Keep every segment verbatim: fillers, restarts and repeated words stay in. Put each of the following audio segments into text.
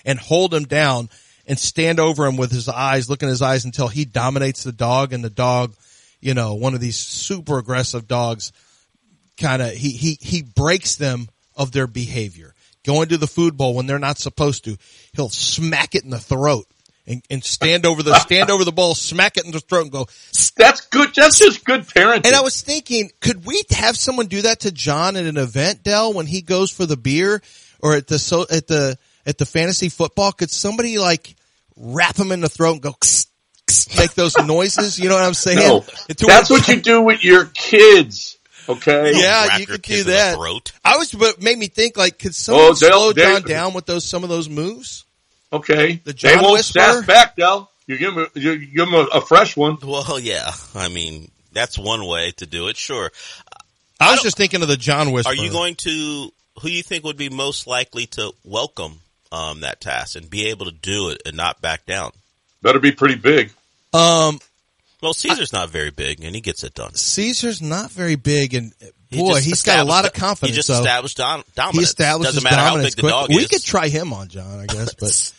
and hold him down and stand over him with his eyes, look in his eyes until he dominates the dog, and the dog, you know, one of these super aggressive dogs, kind of, he, he, he breaks them of their behavior. Going to the food bowl when they're not supposed to, he'll smack it in the throat and, and stand over the, stand over the bowl, smack it in the throat and go, that's good. That's just good parenting. And I was thinking, could we have someone do that to John at an event, Del, when he goes for the beer or at the, so, at the, at the fantasy football? Could somebody like wrap him in the throat and go, kss, kss, make those noises? You know what I'm saying? No, that's what you do with your kids. Okay. Yeah, you could do that. I was, but made me think like, could someone oh, slow John down with those, some of those moves? Okay. The John they won't Whisperer? snap back, Del. You give him, a, you give him a, a fresh one. Well, yeah. I mean, that's one way to do it. Sure. I was I just thinking of the John Whisperer. Are you going to, who you think would be most likely to welcome, um, that task and be able to do it and not back down? Better be pretty big. Um, well, Caesar's I, not very big and he gets it done. Caesar's not very big and boy, he he's got a lot of confidence. He just so established dom- dominance. He established Doesn't matter dominance how big the dog we is. could try him on John, I guess, but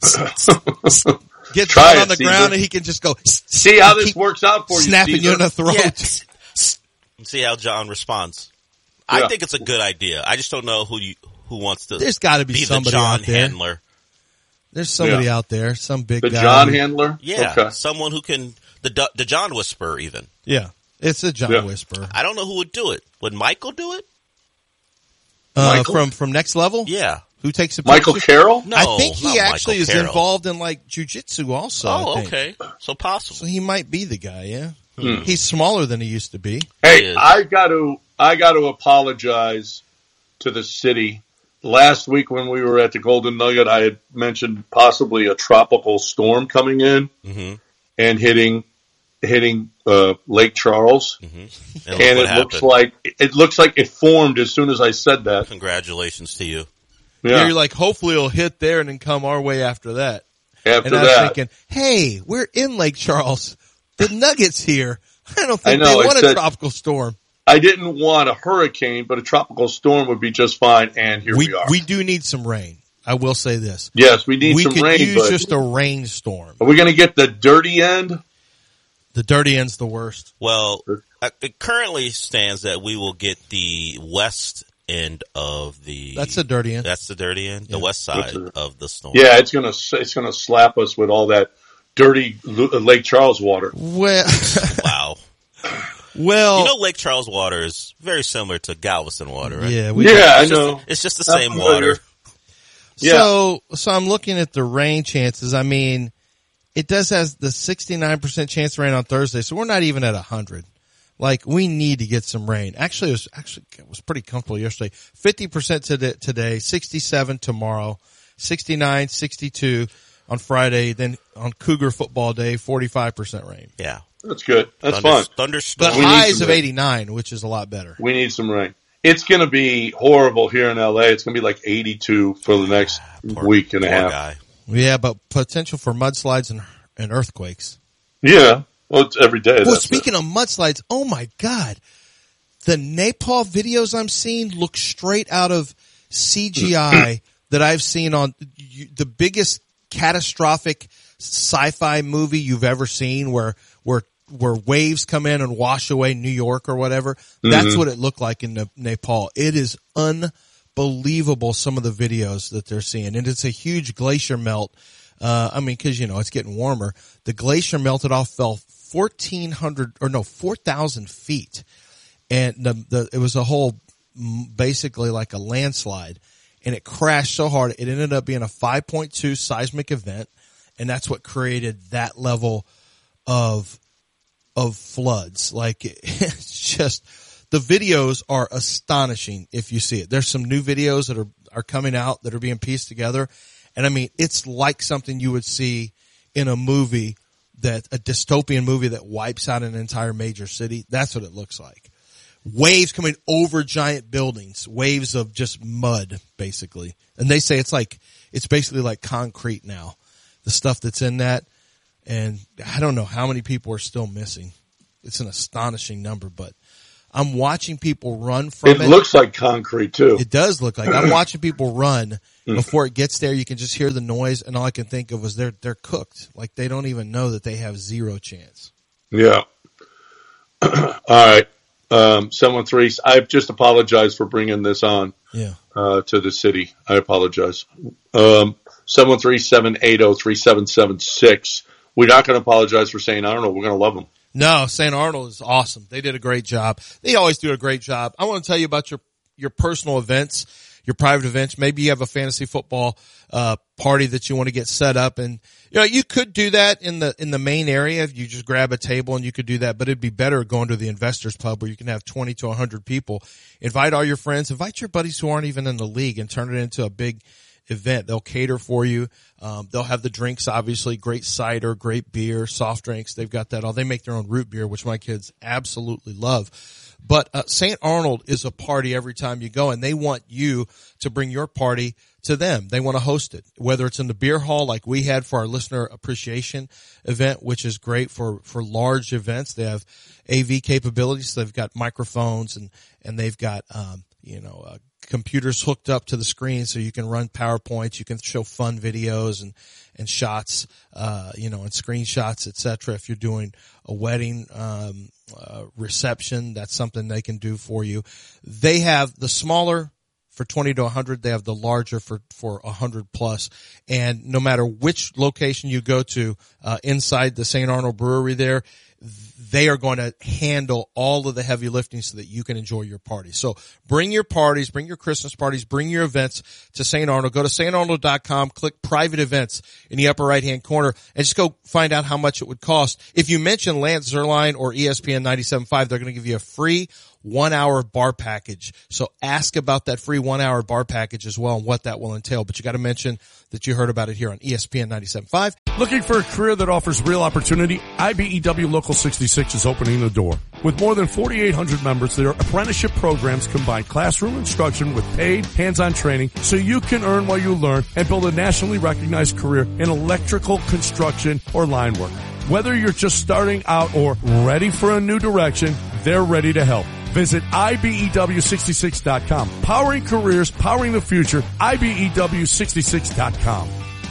get Try John it, on the Caesar. ground and he can just go. See how this works out for you, snapping Caesar. you in the throat. Yeah. See how John responds. Yeah. I think it's a good idea. I just don't know who you who wants to. There's got to be, be somebody the John out there. handler. There's somebody yeah. out there, some big the guy. The John handler. Yeah, okay. someone who can the the John Whisperer even. Yeah, it's a John yeah. Whisperer. I don't know who would do it. Would Michael do it? Uh, Michael? from from Next Level. Yeah. Who takes a Michael picture? Carroll? No, I think he not actually Michael is Carroll. involved in like jujitsu also. Oh, I think. okay. So possible. So he might be the guy, yeah. Hmm. He's smaller than he used to be. Hey, I got to, I got to apologize to the city. Last week when we were at the Golden Nugget, I had mentioned possibly a tropical storm coming in mm-hmm. and hitting, hitting, uh, Lake Charles. Mm-hmm. And, and it happened. looks like, it looks like it formed as soon as I said that. Congratulations to you. Yeah. You're like, hopefully it'll hit there and then come our way after that. After and I was that. thinking, hey, we're in Lake Charles. The Nuggets here. I don't think I know, they want said, a tropical storm. I didn't want a hurricane, but a tropical storm would be just fine. And here we, we are. We do need some rain. I will say this. Yes, we need we some could rain. use but just a rainstorm. Are we going to get the dirty end? The dirty end's the worst. Well, it currently stands that we will get the west end of the. That's the dirty end. That's the dirty end. Yeah. The west side a, of the storm. Yeah, it's gonna it's gonna slap us with all that dirty Lake Charles water. Well, wow. Well, you know, Lake Charles water is very similar to Galveston water, right? Yeah, we yeah, I it's know. Just, it's just the same water. Yeah. So, so I'm looking at the rain chances. I mean, it does have the sixty-nine percent chance of rain on Thursday, so we're not even at one hundred. Like, we need to get some rain. Actually, it was, actually, it was pretty comfortable yesterday. fifty percent today, today, sixty-seven tomorrow, sixty-nine, sixty-two on Friday, then on Cougar football day, forty-five percent rain. Yeah. That's good. That's Thunder, fun. Thunderstorm. But highs of eighty-nine, which is a lot better. We need some rain. It's going to be horrible here in L A. It's going to be like eighty-two for the next poor, week and a poor half. Guy. Yeah, but potential for mudslides and, and earthquakes. Yeah. Well, it's every day. Well, speaking it. of mudslides, oh my God. The Nepal videos I'm seeing look straight out of C G I that I've seen on the biggest catastrophic sci-fi movie you've ever seen where, where, where waves come in and wash away New York or whatever. Mm-hmm. That's what it looked like in Nepal. It is unbelievable, some of the videos that they're seeing. And it's a huge glacier melt. Uh, I mean, cause you know, it's getting warmer. The glacier melted off, fell fourteen hundred or no, four thousand feet. And the, the, it was a whole, basically like a landslide, and it crashed so hard. It ended up being a five point two seismic event. And that's what created that level of, of floods. Like, it's just, the videos are astonishing if you see it. There's some new videos that are, are coming out that are being pieced together. And I mean, it's like something you would see in a movie that, a dystopian movie that wipes out an entire major city. That's what it looks like. Waves coming over giant buildings, waves of just mud, basically. And they say it's like, it's basically like concrete now, the stuff that's in that. And I don't know how many people are still missing. It's an astonishing number, but, I'm watching people run from it. It looks like concrete too. It does look like. I'm watching people run before it gets there. You can just hear the noise, and all I can think of was they're they're cooked. Like they don't even know that they have zero chance. Yeah. All right. Um, seven one three. I just apologize for bringing this on. Yeah. Uh, to the city. I apologize. Um, seven one three, seven eight zero, three seven seven six. We're not going to apologize for saying, I don't know, we're going to love them. No, Saint Arnold is awesome. They did a great job. They always do a great job. I want to tell you about your, your personal events, your private events. Maybe you have a fantasy football, uh, party that you want to get set up. And, you know, you could do that in the, in the main area. You just grab a table and you could do that, but it'd be better going to the Investors Pub where you can have twenty to one hundred people. Invite all your friends, invite your buddies who aren't even in the league and turn it into a big event. They'll cater for you. Um, they'll have the drinks, obviously, great cider, great beer, soft drinks. They've got that all. They make their own root beer, which my kids absolutely love. But uh, Saint Arnold is a party every time you go, and they want you to bring your party to them. They want to host it, whether it's in the beer hall like we had for our listener appreciation event, which is great for, for large events. They have A V capabilities. So they've got microphones and, and they've got, um, you know, uh, computers hooked up to the screen so you can run PowerPoints. You can show fun videos and, and shots, uh, you know, and screenshots, et cetera. If you're doing a wedding, um, uh, reception, that's something they can do for you. They have the smaller for twenty to one hundred. They have the larger for, for one hundred plus. And no matter which location you go to, uh, inside the Saint Arnold Brewery there, they are going to handle all of the heavy lifting so that you can enjoy your party. So bring your parties, bring your Christmas parties, bring your events to Saint Arnold. Go to saint arnold dot com, click private events in the upper right hand corner, and just go find out how much it would cost. If you mention Lance Zierlein or E S P N ninety-seven point five, they're going to give you a free one hour bar package. So ask about that free one hour bar package as well and what that will entail. But you got to mention that you heard about it here on E S P N ninety-seven point five. Looking for a career that offers real opportunity? I B E W Local sixty-six is opening the door. With more than forty-eight hundred members, their apprenticeship programs combine classroom instruction with paid hands-on training so you can earn while you learn and build a nationally recognized career in electrical, construction, or line work. Whether you're just starting out or ready for a new direction, they're ready to help. Visit I B E W sixty-six dot com. Powering careers, powering the future, I B E W sixty-six dot com.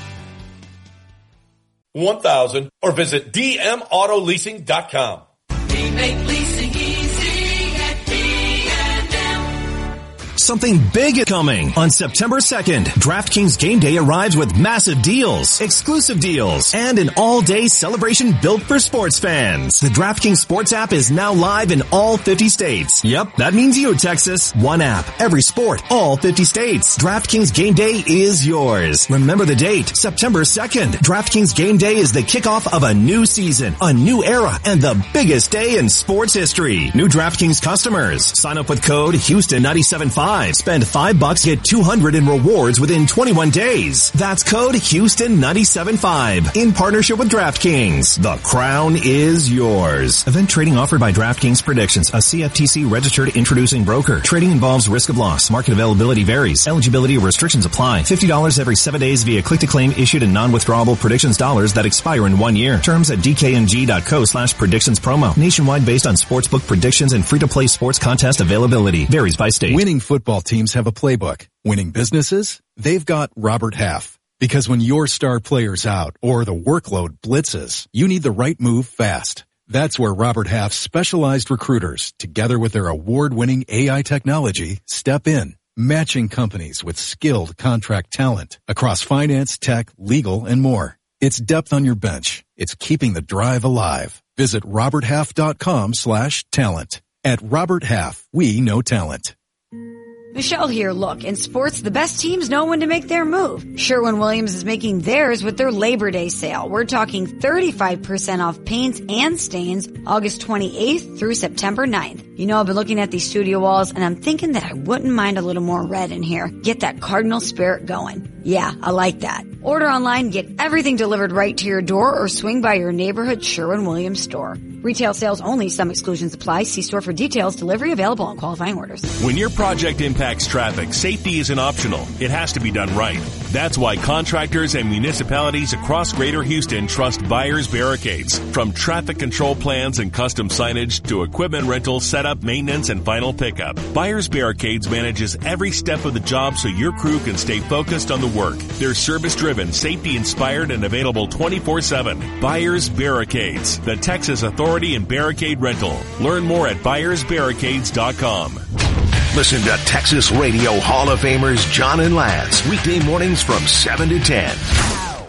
one thousand or visit D M auto leasing dot com. We make leasing easy at D and M. Something big is coming on September second. DraftKings Game Day arrives with massive deals, exclusive deals, and an all-day celebration built for sports fans. The DraftKings Sports app is now live in all fifty states. Yep, that means you, Texas. One app, every sport, all fifty states. DraftKings Game Day is yours. Remember the date, September second. DraftKings Game Day is the kickoff of a new season, a new era, and the biggest day in sports history. New DraftKings customers, sign up with code Houston ninety-seven point five. Spend five bucks, get two hundred in rewards within twenty-one days. That's code Houston ninety-seven point five in partnership with DraftKings. The crown is yours. Event trading offered by DraftKings Predictions, a C F T C registered introducing broker. Trading involves risk of loss. Market availability varies. Eligibility restrictions apply. fifty dollars every seven days via click-to-claim issued in non-withdrawable predictions dollars that expire in one year. Terms at D K N G dot co slash predictions promo. Nationwide based on sportsbook predictions and free-to-play sports contest availability. Varies by state. Winning football teams have a playbook. Winning businesses? They've got Robert Half. Because when your star player's out or the workload blitzes, you need the right move fast. That's where Robert Half's specialized recruiters, together with their award-winning A I technology, step in, matching companies with skilled contract talent across finance, tech, legal, and more. It's depth on your bench. It's keeping the drive alive. Visit robert half dot com slash talent. At Robert Half, we know talent. Michelle here. Look, in sports, the best teams know when to make their move. Sherwin-Williams is making theirs with their Labor Day sale. We're talking thirty-five percent off paints and stains August twenty-eighth through September ninth. You know, I've been looking at these studio walls and I'm thinking that I wouldn't mind a little more red in here. Get that Cardinal spirit going. Yeah, I like that. Order online, get everything delivered right to your door, or swing by your neighborhood Sherwin-Williams store. Retail sales only. Some exclusions apply. See store for details. Delivery available on qualifying orders. When your project impacts traffic, safety isn't optional. It has to be done right. That's why contractors and municipalities across Greater Houston trust Buyers Barricades. From traffic control plans and custom signage to equipment rental, setup, maintenance, and final pickup, Buyers Barricades manages every step of the job so your crew can stay focused on the work. They're service-driven, safety-inspired, and available twenty-four seven. Buyers Barricades, the Texas Authority in Barricade Rental. Learn more at buyers barricades dot com. Listen to Texas Radio Hall of Famers John and Lance weekday mornings from seven to ten.